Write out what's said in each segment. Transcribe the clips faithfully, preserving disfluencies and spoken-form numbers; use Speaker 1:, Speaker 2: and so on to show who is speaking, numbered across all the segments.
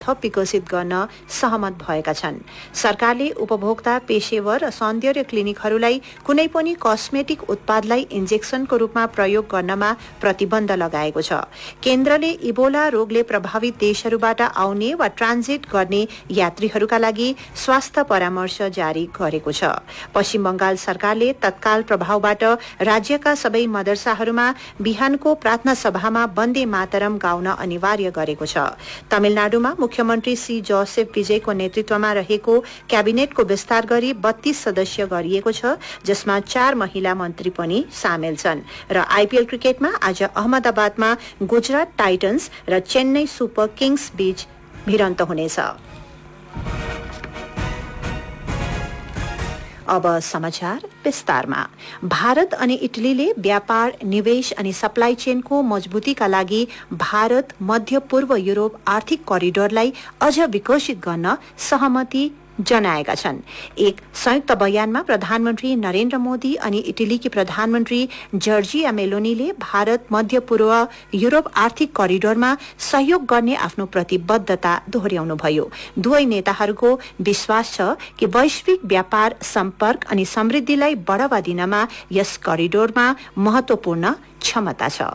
Speaker 1: थप विकसित गर्न सहमत भएका छन्। सरकारले उपभोक्ता, पेशेवर र सौन्दर्य क्लिनिकहरूलाई कुनै पनि कस्मेटिक उत्पादलाई इन्जेक्सनको रूपमा प्रयोग गर्नमा प्रतिबन्ध लगाएको छ। केन्द्रले इबोला रोगले प्रभावित देशहरूबाट आउने वा ट्रान्जिट गर्ने यात्रीहरूका लागि स्वास्थ्य परामर्श जारी गरेको छ। पश्चिम बंगाल सरकारले तत्काल प्रभावबाट राज्यका सबै मदरसाहरूमा बिहानको प्रार्थना सभामा वन्दे मातरम गाउन अनिवार्य गरेको छ। तमिलनाडुमा मुख्यमन्त्री सी जोसेफ विजयको नेतृत्वमा रहेको क्याबिनेटको विस्तार गरी बत्तीस सदस्य गरिएको छ, जसमा चार महिला मन्त्री पनि सामेल छन्। र आईपीएल क्रिकेटमा आज अहमदाबादमा गुजरात टाइटन्स र चेन्नई सुपर किङ्स बीच भिडन्त हुनेछ। अब समाचार विस्तारमा। भारत अनि इटलीले व्यापार, निवेश अनि सप्लाई चेनको मजबुतीका लागि भारत मध्य पूर्व युरोप आर्थिक करिडोरलाई अझ विकसित गर्न सहमति जनाएका छन्। एक संयुक्त बयानमा प्रधानमन्त्री नरेन्द्र मोदी अनि इटलीकी प्रधानमन्त्री जर्जिया मेलोनीले भारत मध्य पूर्व युरोप आर्थिक करिडोरमा सहयोग गर्ने आफ्नो प्रतिबद्धता दोहोर्याउनुभयो। दुवै नेताहरूको विश्वास छ कि वैश्विक व्यापार, सम्पर्क अनि समृद्धिलाई बढावा दिनमा यस करिडोरमा महत्वपूर्ण क्षमता छ।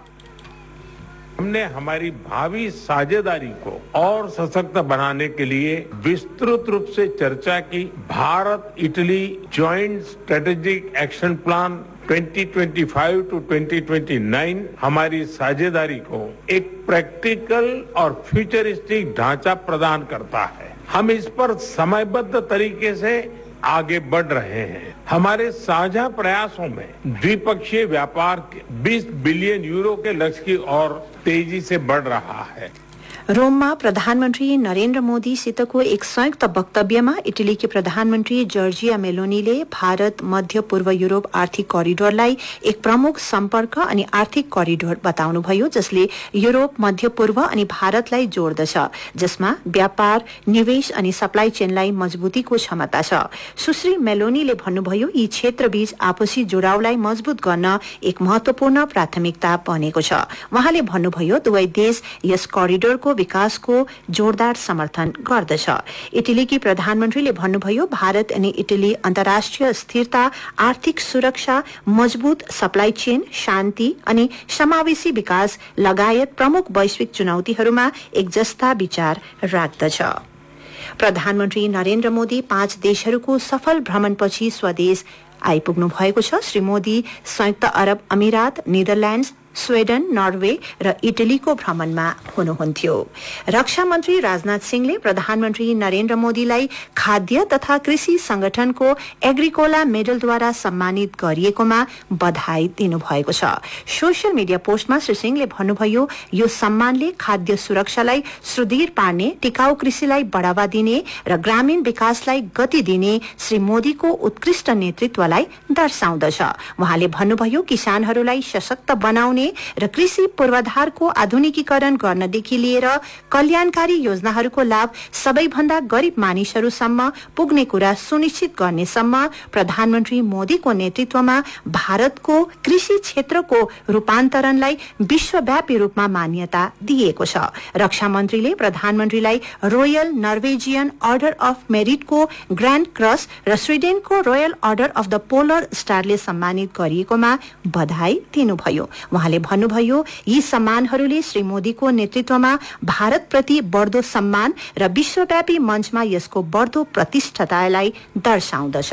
Speaker 2: हमने हमारी भावी साझेदारी को और सशक्त बनाने के लिए विस्तृत रूप से चर्चा की। Bharat Italy joint strategic action plan twenty twenty five two twenty twenty nine हमारी साझेदारी को एक प्रैक्टिकल और फ्यूचरिस्टिक ढांचा प्रदान करता है। हम इस पर समयबद्ध तरीके से आगे बढ़ रहे हैं। हमारे साझा प्रयासों में द्विपक्षीय व्यापार बीस बिलियन यूरो के लक्ष्य की ओर तेजी से बढ़ रहा है।
Speaker 1: रोममा प्रधानमन्त्री नरेन्द्र मोदीसितको एक संयुक्त वक्तव्यमा इटलीकी प्रधानमन्त्री जर्जिया मेलोनीले भारत मध्य पूर्व युरोप आर्थिक करिडोरलाई एक प्रमुख सम्पर्क अनि आर्थिक करिडोर बताउनुभयो, जसले युरोप, मध्य पूर्व अनि भारतलाई जोड्दछ, जसमा व्यापार, निवेश अनि सप्लाई चेनलाई मजबुतीको क्षमता छ। सुश्री मेलोनीले भन्नुभयो, यी क्षेत्रबीच आपसी जोडाउलाई मजबुत गर्न एक महत्वपूर्ण प्राथमिकता बनेको छ। उहाँले भन्नुभयो, दुवै देश यस करिडोरको विकासको जोरदार समर्थन गर्दछ। इटलीकी प्रधानमन्त्रीले भन्नुभयो, भारत अनि इटली अन्तर्राष्ट्रिय स्थिरता, आर्थिक सुरक्षा, मजबुत सप्लाई चेन, शान्ति अनि समावेशी विकास लगायत प्रमुख वैश्विक चुनौतीहरूमा एक जस्ता विचार राख्दछ। प्रधानमन्त्री नरेन्द्र मोदी पाँच देशहरूको सफल भ्रमणपछि स्वदेश आइपुग्नु भएको छ। श्री मोदी संयुक्त अरब अमिरात, नेदरल्याण्ड्स, स्वीडन, नर्वे र इटलीको भ्रमणमा हुनुहुन्थ्यो। रक्षा मन्त्री राजनाथ सिंहले प्रधानमन्त्री नरेन्द्र मोदीलाई खाद्य तथा कृषि संगठनको एग्रिकोला मेडलद्वारा सम्मानित गरिएकोमा बधाई दिनुभएको छ। सोशल मिडिया पोस्टमा श्री सिंहले भन्नुभयो, यो सम्मानले खाद्य सुरक्षालाई सुदृढ पार्ने, टिकाऊ कृषिलाई बढ़ावा दिने र ग्रामीण विकासलाई गति दिने श्री मोदीको उत्कृष्ट नेतृत्वलाई दर्शाउँदछ। उहाँले भन्नुभयो, किसानहरूलाई सशक्त बनाउने र कृषि पूर्वाधारको आधुनिकीकरण गर्नदेखि लिएर कल्याणकारी योजनाहरूको लाभ सबैभन्दा गरिब मानिसहरूसम्म पुग्ने कुरा सुनिश्चित गर्नेसम्म प्रधानमन्त्री मोदीको नेतृत्वमा भारतको कृषि क्षेत्रको रूपान्तरणलाई विश्वव्यापी रूपमा मान्यता दिएको छ। रक्षा मन्त्रीले प्रधानमन्त्रीलाई royal Norwegian order of मेरिटको grand cross र स्वीडेनको royal order of the polar स्टारले सम्मानित गरिएकोमा बधाई दिनुभयो। उहाँले भन्नुभयो, यी सम्मानहरूले श्री मोदीको नेतृत्वमा भारतप्रति बढ्दो सम्मान र विश्वव्यापी मञ्चमा यसको बढ्दो प्रतिष्ठतालाई दर्शाउँदछ।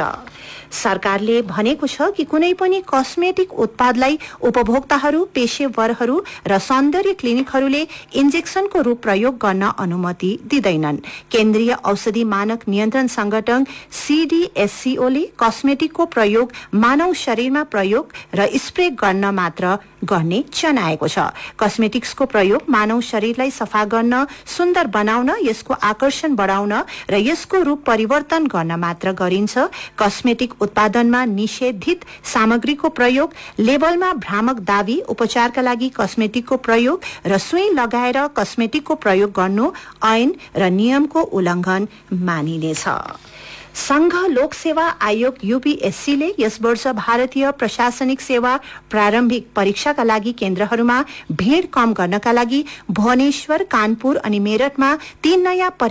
Speaker 1: सरकारले भनेको छ कि कुनै पनि कस्मेटिक उत्पादलाई उपभोक्ताहरू, पेशेवरहरू र सौन्दर्य क्लिनिकहरूले इन्जेक्सनको रूप प्रयोग गर्न अनुमति दिँदैनन्। केन्द्रीय औषधि मानक नियन्त्रण संगठन सीडीएससीओले कस्मेटिकको प्रयोग मानव शरीरमा प्रयोग र स्प्रे गर्न मात्र गर्ने जनाएको छ। कस्मेटिक्सको प्रयोग मानव शरीरलाई सफा गर्न, सुन्दर बनाउन, यसको आकर्षण बढाउन र यसको रूप परिवर्तन गर्न मात्र गरिन्छ। कस्मेटिक उत्पादनमा निषेधित सामग्रीको प्रयोग, लेबलमा भ्रामक दावी, उपचारका लागि कस्मेटिकको प्रयोग र सुई लगाएर कस्मेटिकको प्रयोग गर्नु ऐन र नियमको उल्लङ्घन मानिनेछ। संघ लोक सेवा आयोग यूपीएससी ले यस वर्ष भारतीय प्रशासनिक सेवा प्रारम्भिक परीक्षाका लागि केन्द्रहरूमा भीड़ कम गर्नका लागि भुवनेश्वर, कानपुर अनि मेरठमा तीन नयाँ